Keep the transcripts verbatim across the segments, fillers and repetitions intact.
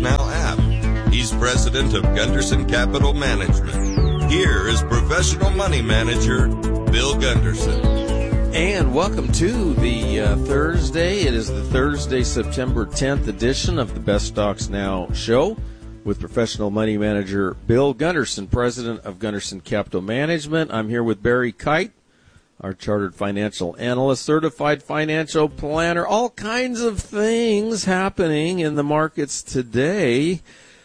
Now app. He's president of Gunderson Capital Management. Here is professional money manager Bill Gunderson. And welcome to the uh, Thursday. It is the Thursday, September tenth edition of the Best Stocks Now show with professional money manager Bill Gunderson, president of Gunderson Capital Management. I'm here with Barry Kite, our chartered financial analyst, certified financial planner, all kinds of things happening in the markets today.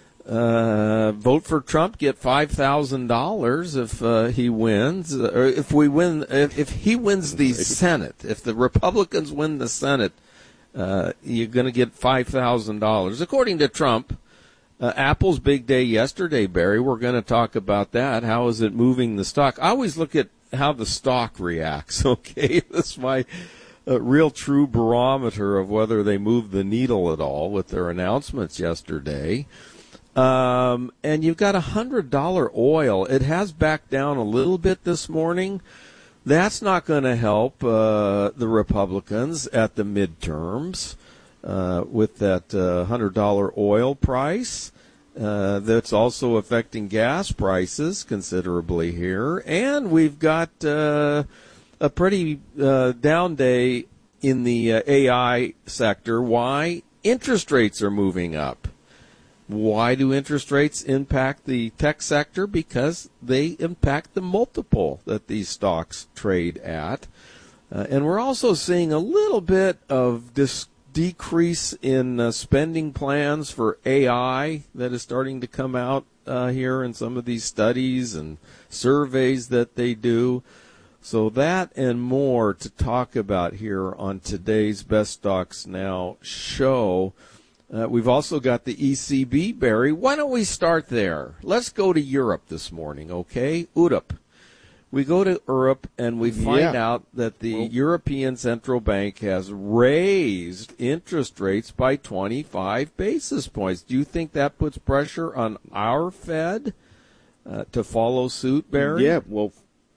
Uh, vote for Trump, get five thousand dollars if uh, he wins, uh, or if we win, if, if he wins the Senate, if the Republicans win the Senate, uh, you're going to get five thousand dollars. According to Trump, uh, Apple's big day yesterday, Barry. We're going to talk about that. How is it moving the stock? I always look at how the stock reacts, okay? That's my uh, real true barometer of whether they move the needle at all with their announcements yesterday. Um, and you've got one hundred dollars oil. It has backed down a little bit this morning. That's not going to help uh, the Republicans at the midterms uh, with that uh, one hundred dollars oil price. Uh, that's also affecting gas prices considerably here. And we've got uh, a pretty uh, down day in the uh, A I sector. Why? Interest rates are moving up. Why do interest rates impact the tech sector? Because they impact the multiple that these stocks trade at. Uh, and we're also seeing a little bit of dis- decrease in uh, spending plans for A I that is starting to come out uh, here in some of these studies and surveys that they do. So that and more to talk about here on today's Best Stocks Now show. Uh, we've also got the E C B, Barry. Why don't we start there? Let's go to Europe this morning, okay? Europe. We go to Europe and we find yeah. out that the well, European Central Bank has raised interest rates by twenty-five basis points. Do you think that puts pressure on our Fed uh, to follow suit, Barry? Yeah, well,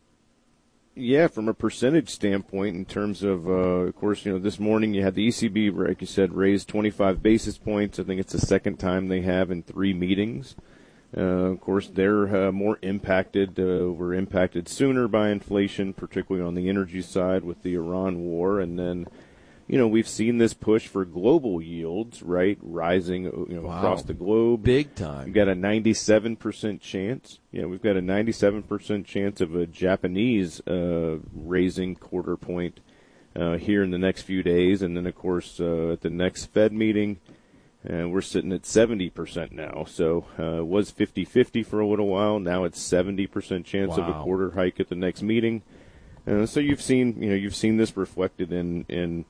yeah, from a percentage standpoint in terms of, uh, of course, you know, this morning you had the E C B, like you said, raised twenty-five basis points. I think it's the second time they have in three meetings. Uh, of course, they're uh, more impacted, uh, were impacted sooner by inflation, particularly on the energy side with the Iran war. And then, you know, we've seen this push for global yields, right, rising, you know, wow. across the globe. Big time. We've got a ninety-seven percent chance. Yeah, we've got a ninety-seven percent chance of a Japanese uh, raising quarter point uh, here in the next few days. And then, of course, uh, at the next Fed meeting, Uh, we're sitting at seventy percent now. So uh, it was fifty-fifty for a little while. Now it's seventy percent chance wow. of a quarter hike at the next meeting. Uh, so you've seen, you know, you've seen this reflected in in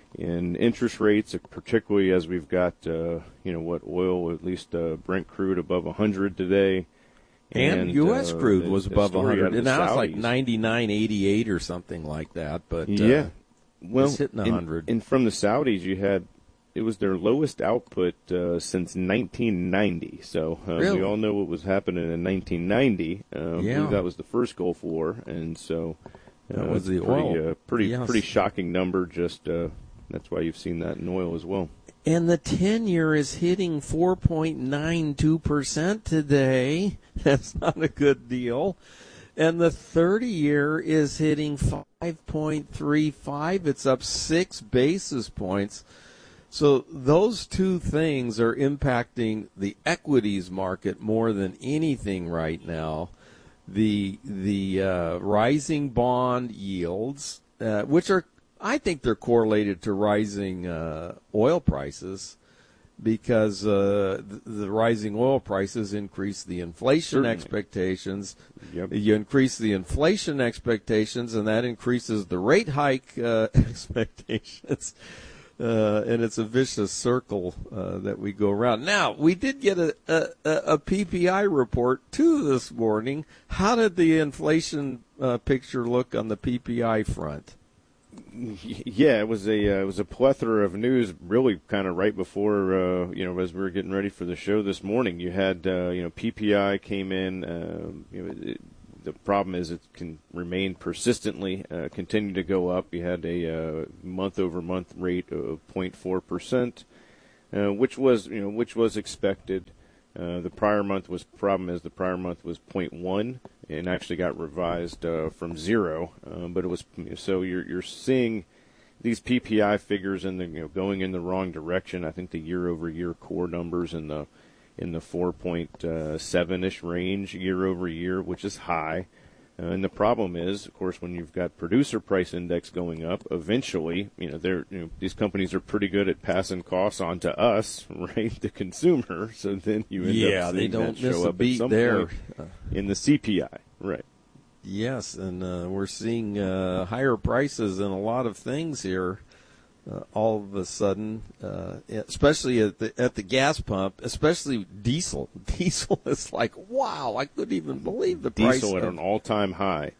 in interest rates, particularly as we've got, uh, you know, what oil, at least uh, Brent crude above one hundred today. And, and U S Uh, crude was above one hundred. And now it's like Saudis. ninety-nine eighty-eight or something like that. But uh, yeah, well, it's hitting one hundred. And, and from the Saudis, you had. It was their lowest output uh, since nineteen ninety. So uh, really? we all know what was happening in nineteen ninety. Uh, I yeah. believe that was the first Gulf War, and so uh, that was the pretty, oil. Uh, pretty, yes. pretty shocking number. Just uh, that's why you've seen that in oil as well. And the ten-year is hitting four point nine two percent today. That's not a good deal. And the thirty-year is hitting five point three five. It's up six basis points. So those two things are impacting the equities market more than anything right now. The the uh, rising bond yields, uh, which are, I think they're correlated to rising uh, oil prices, because uh, the, the rising oil prices increase the inflation Certainly. expectations. Yep. You increase the inflation expectations, and that increases the rate hike uh, expectations. Uh, and it's a vicious circle uh, that we go around. Now, we did get a, a, a P P I report, too, this morning. How did the inflation uh, picture look on the P P I front? Yeah, it was a uh, it was a plethora of news, really, kind of right before uh, you know, as we were getting ready for the show this morning. You had uh, you know P P I came in. Uh, you know, it, the problem is it can remain persistently uh, continue to go up. You had a uh, month over month rate of zero point four percent. uh, which was you know which was expected. Uh, the prior month was problem is the prior month was zero point one and actually got revised uh, from zero, uh, but it was so you're you're seeing these P P I figures in the you know going in the wrong direction. I think the year over year core numbers in the in the four point seven ish range year over year, which is high. Uh, and the problem is, of course, when you've got producer price index going up, eventually, you know, they're you know these companies are pretty good at passing costs on to us, right, the consumer. So then you end yeah, up they seeing don't that miss show a up beat at some there. point in the C P I, right? Yes, and uh, we're seeing uh, higher prices in a lot of things here. Uh, all of a sudden, uh, especially at the at the gas pump, especially diesel. Diesel is like, wow! I couldn't even believe the price. Diesel at of, an all-time high.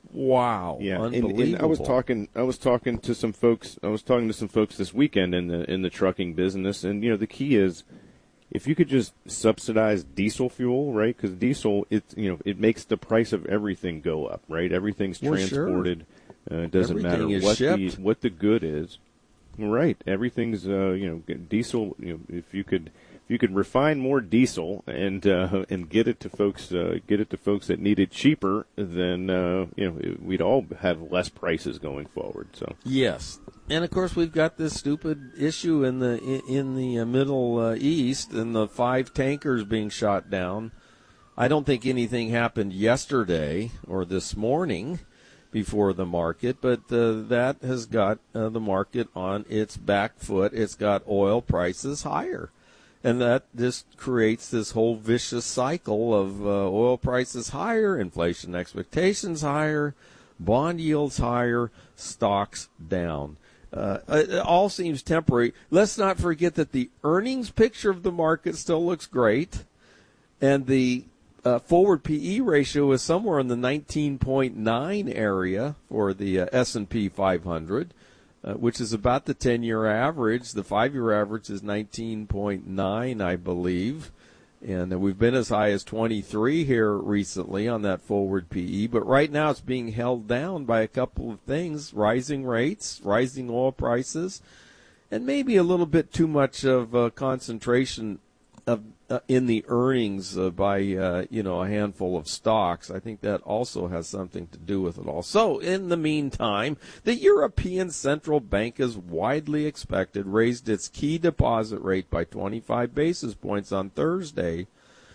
Wow! Yeah, and, unbelievable. and I was talking. I was talking to some folks. I was talking to some folks this weekend in the in the trucking business, and you know the key is if you could just subsidize diesel fuel, right? Because diesel, it you know it makes the price of everything go up, right? Everything's well, transported. Sure. Uh, it doesn't Everything matter is what shipped. the what the good is. Right, everything's uh, you know diesel. You know, if you could if you could refine more diesel and uh, and get it to folks uh, get it to folks that need it cheaper, then uh, you know we'd all have less prices going forward. So yes, and of course we've got this stupid issue in the in the uh, Middle uh, East and the five tankers being shot down. I don't think anything happened yesterday or this morning before the market, but uh, that has got uh, the market on its back foot. It's got oil prices higher, and that just creates this whole vicious cycle of uh, oil prices higher, inflation expectations higher, bond yields higher, stocks down. Uh, it all seems temporary. Let's not forget that the earnings picture of the market still looks great, and the Uh, forward P E ratio is somewhere in the nineteen point nine area for the uh, S and P five hundred, uh, which is about the ten-year average. The five-year average is nineteen point nine, I believe. And uh, we've been as high as twenty-three here recently on that forward P E. But right now it's being held down by a couple of things, rising rates, rising oil prices, and maybe a little bit too much of uh, concentration of uh, in the earnings uh, by uh, you know a handful of stocks. I think that also has something to do with it all. So in the meantime, the European Central Bank, as widely expected, raised its key deposit rate by twenty-five basis points on Thursday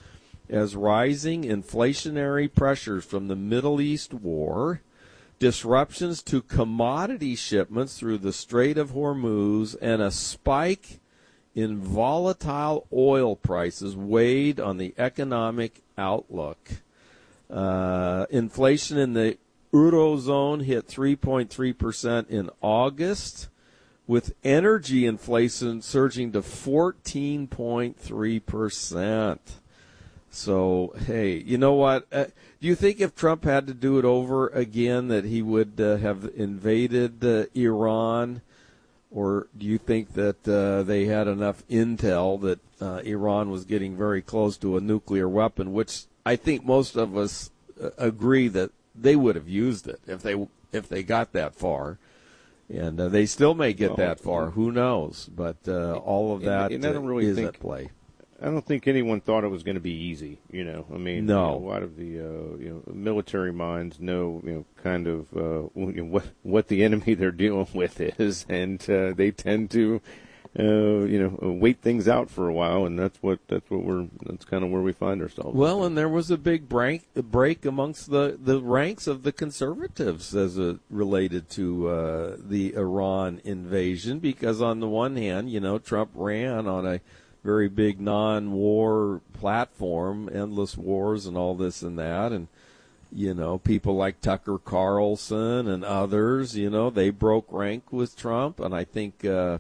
as rising inflationary pressures from the Middle East war, disruptions to commodity shipments through the Strait of Hormuz, and a spike in volatile oil prices weighed on the economic outlook. Uh, inflation in the Eurozone hit three point three percent in August, with energy inflation surging to fourteen point three percent. So, hey, you know what? Uh, do you think if Trump had to do it over again that he would uh, have invaded uh, Iran? Or do you think that uh, they had enough intel that uh, Iran was getting very close to a nuclear weapon, which I think most of us uh, agree that they would have used it if they if they got that far. And uh, they still may get well, that far. Who knows? But uh, all of that and, and I don't really is think, at play. I don't think anyone thought it was going to be easy. You know, I mean, no. you know, a lot of the uh, you know military minds know you know kind of uh, you know, what what the enemy they're dealing with is, and uh, they tend to uh, you know wait things out for a while, and that's what that's what we're that's kind of where we find ourselves. Well, and there was a big break break amongst the, the ranks of the conservatives as it related to uh, the Iran invasion, because on the one hand, you know, Trump ran on a very big non-war platform, endless wars and all this and that, and you know, people like Tucker Carlson and others, you know, they broke rank with Trump, and I think uh,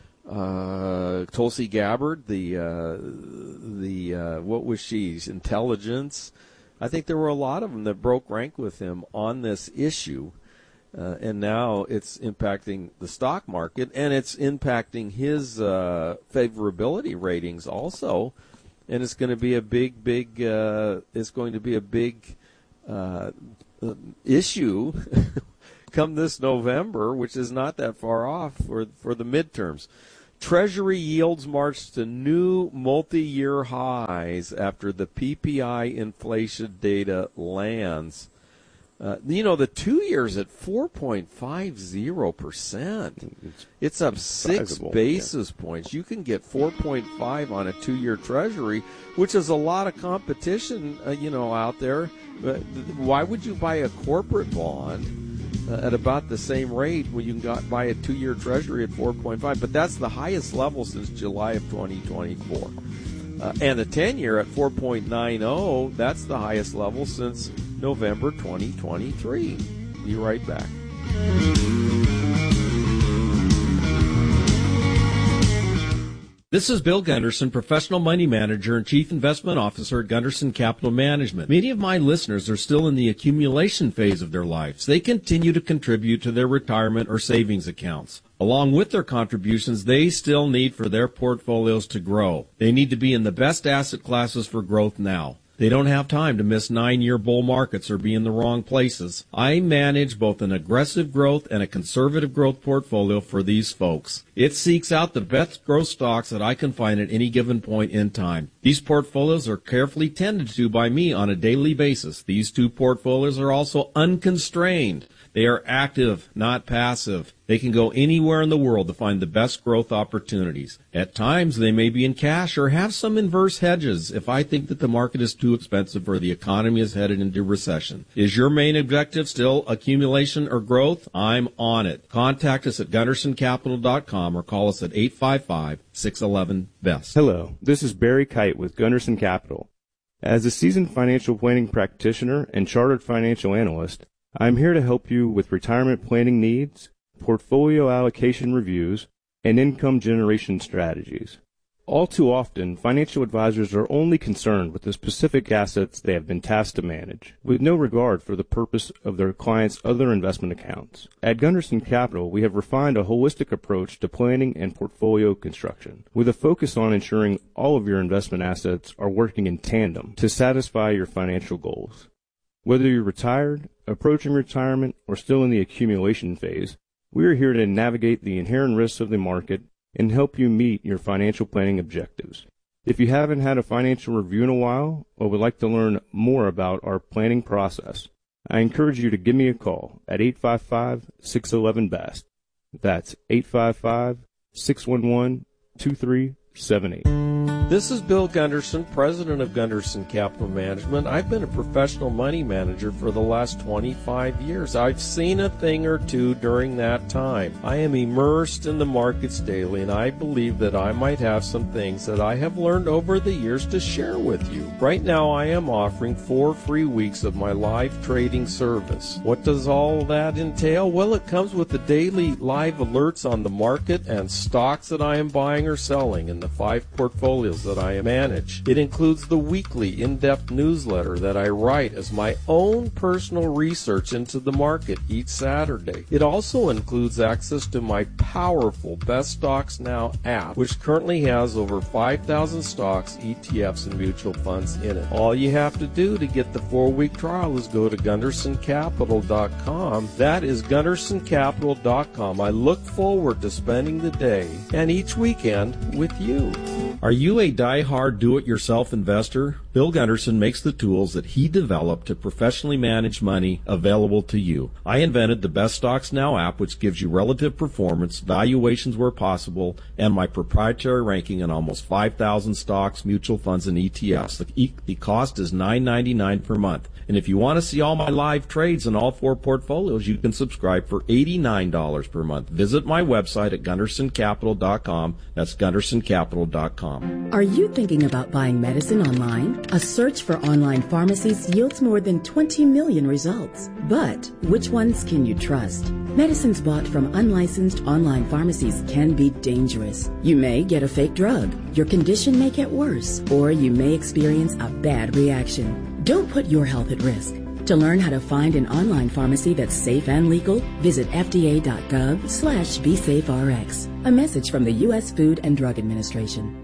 uh, Tulsi Gabbard, the uh, the uh, what was she? Intelligence. I think there were a lot of them that broke rank with him on this issue. Uh, and now it's impacting the stock market, and it's impacting his uh, favorability ratings also. And it's going to be a big, big. Uh, it's going to be a big uh, issue come this November, which is not that far off for for the midterms. Treasury yields marched to new multi-year highs after the P P I inflation data lands. Uh, you know, the two years at four point five zero percent. It's, it's up six basis yeah. points. You can get four point five on a two-year Treasury, which is a lot of competition, uh, you know, out there. Uh, why would you buy a corporate bond uh, at about the same rate when you can got, buy a two-year Treasury at four point five? But that's the highest level since July of twenty twenty-four. Uh, and the ten-year at four point nine zero, that's the highest level since November twenty twenty-three. Be right back. This is Bill Gunderson, Professional Money Manager and Chief Investment Officer at Gunderson Capital Management. Many of my listeners are still in the accumulation phase of their lives. They continue to contribute to their retirement or savings accounts. Along with their contributions, they still need for their portfolios to grow. They need to be in the best asset classes for growth now. They don't have time to miss nine-year bull markets or be in the wrong places. I manage both an aggressive growth and a conservative growth portfolio for these folks. It seeks out the best growth stocks that I can find at any given point in time. These portfolios are carefully tended to by me on a daily basis. These two portfolios are also unconstrained. They are active, not passive. They can go anywhere in the world to find the best growth opportunities. At times, they may be in cash or have some inverse hedges if I think that the market is too expensive or the economy is headed into recession. Is your main objective still accumulation or growth? I'm on it. Contact us at gunderson capital dot com or call us at eight five five, six one one, B E S T. Hello, this is Barry Kite with Gunderson Capital. As a seasoned financial planning practitioner and chartered financial analyst, I'm here to help you with retirement planning needs, portfolio allocation reviews, and income generation strategies. All too often, financial advisors are only concerned with the specific assets they have been tasked to manage, with no regard for the purpose of their clients' other investment accounts. At Gunderson Capital, we have refined a holistic approach to planning and portfolio construction, with a focus on ensuring all of your investment assets are working in tandem to satisfy your financial goals. Whether you're retired, approaching retirement, or still in the accumulation phase, we are here to navigate the inherent risks of the market and help you meet your financial planning objectives. If you haven't had a financial review in a while or would like to learn more about our planning process, I encourage you to give me a call at eight five five, six one one, B E S T. That's eight five five, six one one, two three seven eight. This is Bill Gunderson, president of Gunderson Capital Management. I've been a professional money manager for the last twenty-five years. I've seen a thing or two during that time. I am immersed in the markets daily, and I believe that I might have some things that I have learned over the years to share with you. Right now, I am offering four free weeks of my live trading service. What does all that entail? Well, it comes with the daily live alerts on the market and stocks that I am buying or selling in the five portfolios that I manage. It includes the weekly in-depth newsletter that I write as my own personal research into the market each Saturday. It also includes access to my powerful Best Stocks Now app, which currently has over five thousand stocks, E T Fs, and mutual funds in it. All you have to do to get the four-week trial is go to gunderson capital dot com. That is gunderson capital dot com. I look forward to spending the day and each weekend with you. Are you a die-hard do-it-yourself investor? Bill Gunderson makes the tools that he developed to professionally manage money available to you. I invented the Best Stocks Now app, which gives you relative performance, valuations where possible, and my proprietary ranking in almost five thousand stocks, mutual funds, and E T Fs. The, e- the cost is nine ninety-nine per month. And if you want to see all my live trades in all four portfolios, you can subscribe for eighty-nine dollars per month. Visit my website at gunderson capital dot com. That's gunderson capital dot com. Are you thinking about buying medicine online? A search for online pharmacies yields more than twenty million results. But which ones can you trust? Medicines bought from unlicensed online pharmacies can be dangerous. You may get a fake drug, your condition may get worse, or you may experience a bad reaction. Don't put your health at risk. To learn how to find an online pharmacy that's safe and legal, visit F D A dot gov slash be safe R X. A message from the U S Food and Drug Administration.